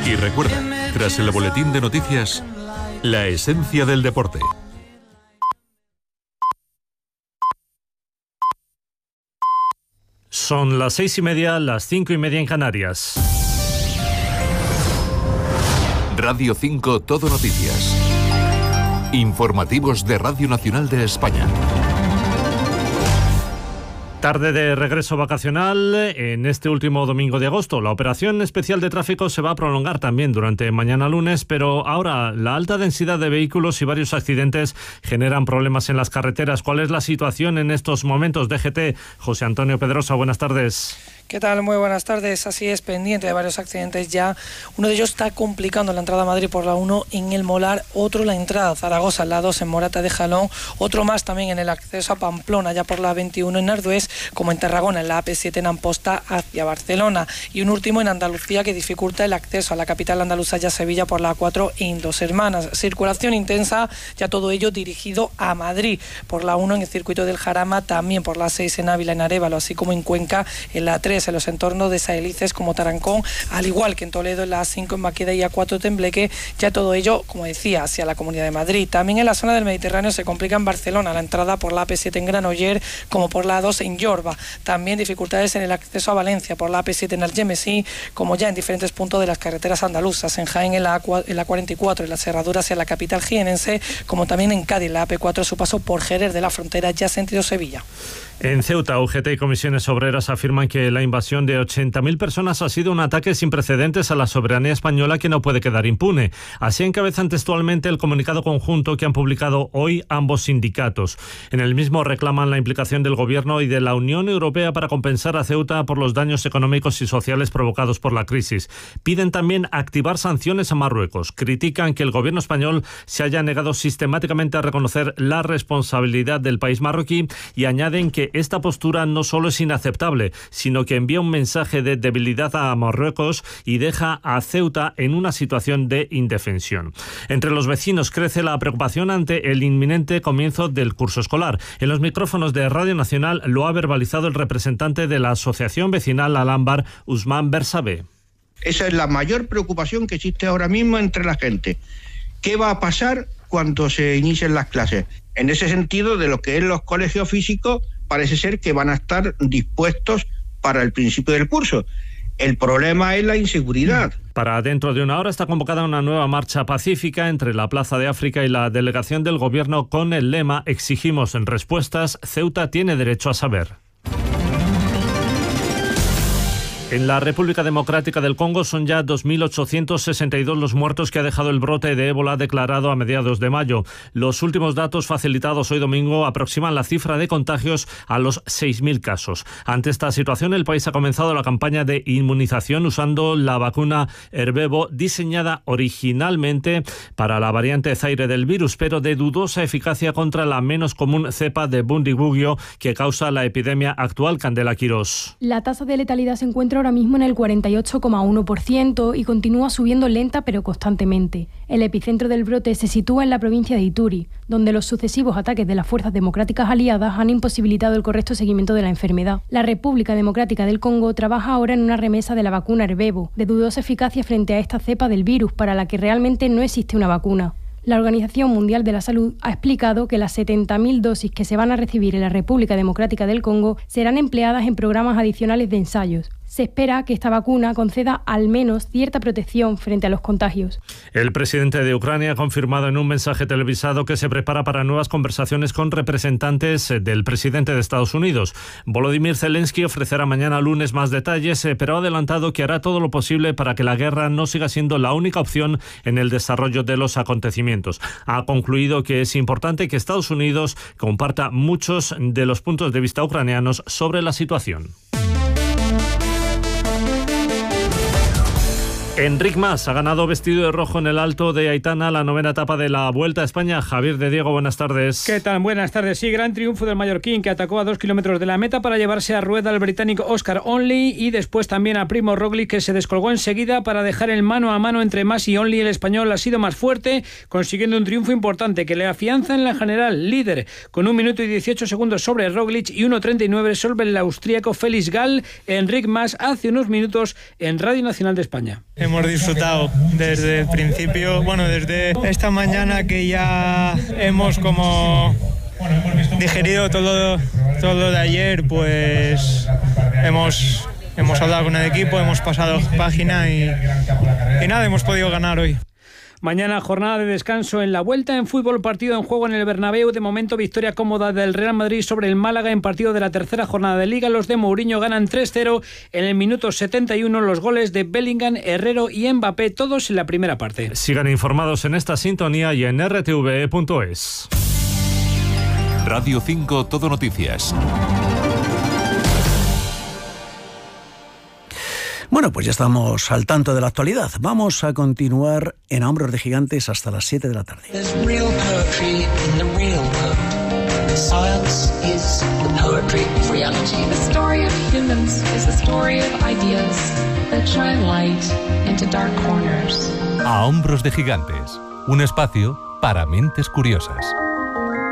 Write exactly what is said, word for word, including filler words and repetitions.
Y recuerda, tras el boletín de noticias, la esencia del deporte. Son las seis y media, las cinco y media en Canarias. Radio cinco Todo Noticias. Informativos de Radio Nacional de España. Tarde de regreso vacacional en este último domingo de agosto. La operación especial de tráfico se va a prolongar también durante mañana lunes, pero ahora la alta densidad de vehículos y varios accidentes generan problemas en las carreteras. ¿Cuál es la situación en estos momentos? D G T, José Antonio Pedrosa, buenas tardes. ¿Qué tal? Muy buenas tardes. Así es, pendiente de varios accidentes ya. Uno de ellos está complicando la entrada a Madrid por la uno en el Molar, otro la entrada a Zaragoza, la dos en Morata de Jalón, otro más también en el acceso a Pamplona, ya por la veintiuno en Ardués, como en Tarragona, en la A P siete en Amposta hacia Barcelona, y un último en Andalucía que dificulta el acceso a la capital andaluza, ya Sevilla, por la A cuatro en Dos Hermanas. Circulación intensa, ya todo ello dirigido a Madrid, por la uno en el circuito del Jarama, también por la seis en Ávila, en Arévalo, así como en Cuenca, en la tres en los entornos de Saelices como Tarancón, al igual que en Toledo, en la A cinco en Maqueda y A cuatro Tembleque, ya todo ello, como decía, hacia la Comunidad de Madrid. También en la zona del Mediterráneo se complica en Barcelona, la entrada por la A P siete en Granoller, como por la A dos en Yorba. También dificultades en el acceso a Valencia por la A P siete en Algemesí, como ya en diferentes puntos de las carreteras andaluzas, en Jaén en la, en la cuarenta y cuatro, en la cerradura hacia la capital jienense, como también en Cádiz, la A P cuatro, su paso por Jerez de la Frontera, ya sentido Sevilla. En Ceuta, U G T y comisiones obreras afirman que la invasión de ochenta mil personas ha sido un ataque sin precedentes a la soberanía española que no puede quedar impune. Así encabezan textualmente el comunicado conjunto que han publicado hoy ambos sindicatos. En el mismo reclaman la implicación del Gobierno y de la Unión Europea para compensar a Ceuta por los daños económicos y sociales provocados por la crisis. Piden también activar sanciones a Marruecos. Critican que el Gobierno español se haya negado sistemáticamente a reconocer la responsabilidad del país marroquí y añaden que esta postura no solo es inaceptable, sino que envía un mensaje de debilidad a Marruecos y deja a Ceuta en una situación de indefensión. Entre los vecinos crece la preocupación ante el inminente comienzo del curso escolar. En los micrófonos de Radio Nacional lo ha verbalizado el representante de la Asociación Vecinal Alámbar, Usman Bersabe. Esa es la mayor preocupación que existe ahora mismo entre la gente. ¿Qué va a pasar cuando se inicien las clases? En ese sentido, de lo que es los colegios físicos, parece ser que van a estar dispuestos para el principio del curso. El problema es la inseguridad. Para dentro de una hora está convocada una nueva marcha pacífica entre la Plaza de África y la delegación del Gobierno con el lema "Exigimos respuestas, Ceuta tiene derecho a saber". En la República Democrática del Congo son ya dos mil ochocientos sesenta y dos los muertos que ha dejado el brote de ébola declarado a mediados de mayo. Los últimos datos facilitados hoy domingo aproximan la cifra de contagios a los seis mil casos. Ante esta situación, el país ha comenzado la campaña de inmunización usando la vacuna Ervebo, diseñada originalmente para la variante Zaire del virus, pero de dudosa eficacia contra la menos común cepa de Bundibugyo que causa la epidemia actual. Candela Quirós. La tasa de letalidad se encuentra ahora mismo en el cuarenta y ocho coma uno por ciento y continúa subiendo lenta pero constantemente. El epicentro del brote se sitúa en la provincia de Ituri, donde los sucesivos ataques de las fuerzas democráticas aliadas han imposibilitado el correcto seguimiento de la enfermedad. La República Democrática del Congo trabaja ahora en una remesa de la vacuna Ervebo, de dudosa eficacia frente a esta cepa del virus para la que realmente no existe una vacuna. La Organización Mundial de la Salud ha explicado que las setenta mil dosis que se van a recibir en la República Democrática del Congo serán empleadas en programas adicionales de ensayos. Se espera que esta vacuna conceda al menos cierta protección frente a los contagios. El presidente de Ucrania ha confirmado en un mensaje televisado que se prepara para nuevas conversaciones con representantes del presidente de Estados Unidos. Volodymyr Zelensky ofrecerá mañana lunes más detalles, pero ha adelantado que hará todo lo posible para que la guerra no siga siendo la única opción en el desarrollo de los acontecimientos. Ha concluido que es importante que Estados Unidos comparta muchos de los puntos de vista ucranianos sobre la situación. Enric Mas ha ganado vestido de rojo en el Alto de Aitana, la novena etapa de la Vuelta a España. Javier de Diego, buenas tardes. ¿Qué tal? Buenas tardes. Sí, gran triunfo del mallorquín, que atacó a dos kilómetros de la meta para llevarse a rueda al británico Oscar Onley y después también a Primo Roglic, que se descolgó enseguida para dejar el mano a mano entre Mas y Onley. El español ha sido más fuerte, consiguiendo un triunfo importante que le afianza en la general, líder, con un minuto y dieciocho segundos sobre Roglic y uno treinta y nueve sobre el austríaco Félix Gall. Enric Mas hace unos minutos en Radio Nacional de España. hemos disfrutado desde el principio, bueno, desde esta mañana que ya hemos como digerido todo, todo lo de ayer, pues hemos, hemos hablado con el equipo, hemos pasado página y, y nada, hemos podido ganar hoy. Mañana jornada de descanso en la vuelta. En fútbol, partido en juego en el Bernabéu. De momento victoria cómoda del Real Madrid sobre el Málaga en partido de la tercera jornada de Liga. Los de Mourinho ganan tres cero en el minuto setenta y uno. Los goles de Bellingham, Herrero y Mbappé, todos en la primera parte. Sigan informados en esta sintonía y en r t v punto es. Radio cinco Todo Noticias. Bueno, pues ya estamos al tanto de la actualidad. Vamos a continuar en A Hombros de Gigantes hasta las siete de la tarde. A Hombros de Gigantes, un espacio para mentes curiosas.